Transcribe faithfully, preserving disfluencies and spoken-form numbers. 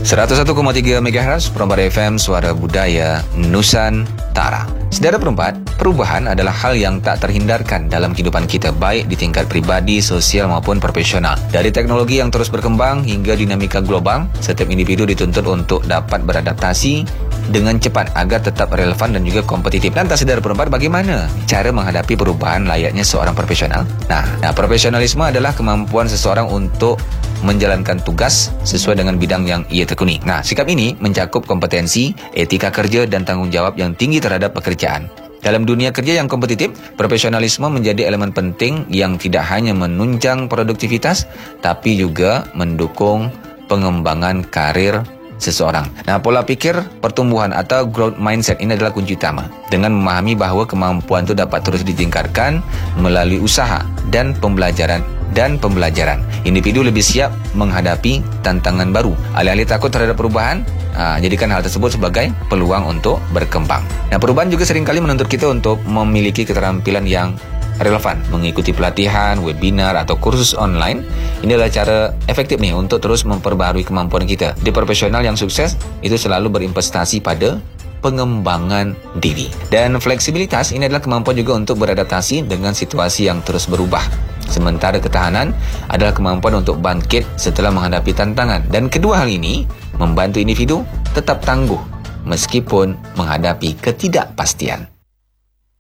seratus satu koma tiga megahertz Perumbat F M, Suara Budaya Nusantara. Saudara perempat, perubahan adalah hal yang tak terhindarkan dalam kehidupan kita, baik di tingkat pribadi, sosial maupun profesional. Dari teknologi yang terus berkembang hingga dinamika global, setiap individu dituntut untuk dapat beradaptasi dengan cepat agar tetap relevan dan juga kompetitif. Lantas saudara perempat, bagaimana cara menghadapi perubahan layaknya seorang profesional? Nah, nah profesionalisme adalah kemampuan seseorang untuk menjalankan tugas sesuai dengan bidang yang ia tekuni. Nah, sikap ini mencakup kompetensi, etika kerja dan tanggung jawab yang tinggi terhadap pekerjaan. Dalam dunia kerja yang kompetitif, profesionalisme menjadi elemen penting yang tidak hanya menunjang produktivitas, tapi juga mendukung pengembangan karir seseorang. Nah, pola pikir pertumbuhan atau growth mindset ini adalah kunci utama. Dengan memahami bahawa kemampuan itu dapat terus ditingkatkan melalui usaha dan pembelajaran dan pembelajaran. Individu lebih siap menghadapi tantangan baru. Alih-alih takut terhadap perubahan, ha, jadikan hal tersebut sebagai peluang untuk berkembang. Nah, perubahan juga seringkali menuntut kita untuk memiliki keterampilan yang relevan, mengikuti pelatihan, webinar atau kursus online. Ini adalah cara efektif nih untuk terus memperbaharui kemampuan kita. Di profesional yang sukses itu selalu berinvestasi pada pengembangan diri. Dan fleksibilitas ini adalah kemampuan juga untuk beradaptasi dengan situasi yang terus berubah. Sementara ketahanan adalah kemampuan untuk bangkit setelah menghadapi tantangan. Dan kedua hal ini membantu individu tetap tangguh meskipun menghadapi ketidakpastian.